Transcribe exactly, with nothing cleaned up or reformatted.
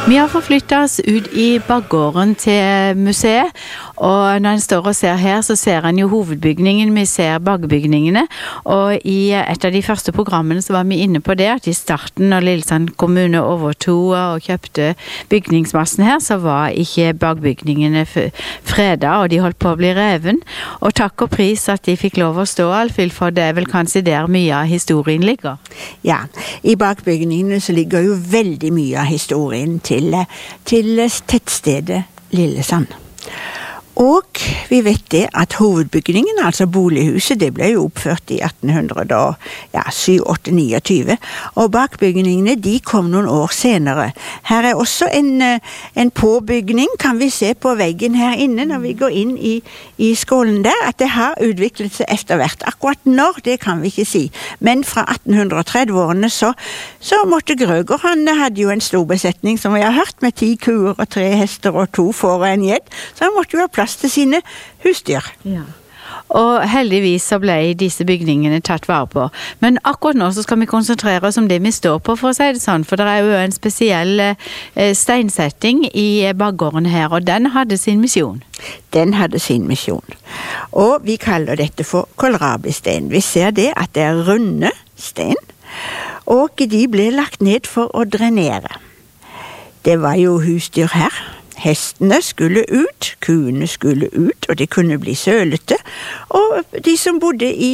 Vi har forflyttet oss ut i bakgården til museet, og når en står og ser her, så ser en jo hovedbygningen, vi ser bakbygningene, og i et av de første programmene så var vi inne på det, at i starten når Lillesand kommune overtog og kjøpte bygningsmassen her, så var ikke bakbygningene fredet, og de holdt på å bli reven. Og takk og pris at de fikk lov å stå, Alfhild, for det er vel kanskje der mye av historien ligger. Ja, i bakbygningene så ligger jo veldig mye av historien til, til tettstedet Lillesand. Og vi vet det at hovedbygningen, altså bolighuset, det ble jo oppført i atten syttisju åtte niogtyve, og bakbygningene de kom noen år senere. Her er også en, en påbygning, kan vi se på veggen her inne når vi går inn i, i skålen der, at det har utviklet seg etter hvert. Akkurat når, det kan vi ikke si. Men fra atten tredve-årene så, så måtte Grøger, han hadde jo en stor besetning, som vi har hørt, med ti kuer og tre hester og to får og en gjedd, så han måtte jo ha plass til sine husdyr. Ja. Og heldigvis så ble disse bygningene tatt vare på. Men akkurat nå så skal vi konsentrere oss om det vi står på, for å si det sånn, for det er jo en spesiell eh, steinsetting i bakgården her, og den hadde sin misjon. Den hadde sin misjon. Og vi kaller dette for kålrabistein. Vi ser det at det er runde stein, og de ble lagt ned for å drenere. Det var jo husdyr her. Hestene skulle ut, kuene skulle ut, og det kunne bli sølete, og de som bodde i